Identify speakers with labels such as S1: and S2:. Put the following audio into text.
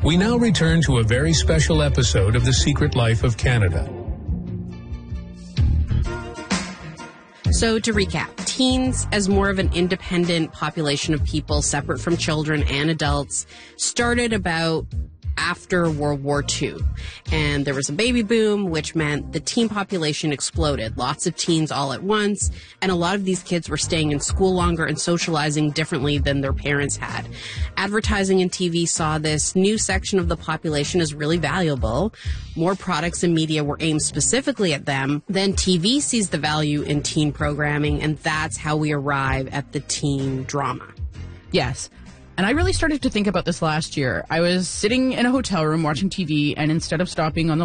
S1: We now return to a very special episode of The Secret Life of Canada.
S2: So to recap, teens, as more of an independent population of people separate from children and adults, started about after World War II. And there was a baby boom, which meant the teen population exploded. Lots of teens all at once. And a lot of these kids were staying in school longer and socializing differently than their parents had. Advertising and TV saw this new section of the population as really valuable. More products and media were aimed specifically at them. Then TV sees the value in teen programming, and that's how we arrive at the teen drama.
S3: Yes. And I really started to think about this last year. I was sitting in a hotel room watching TV, and instead of stopping on the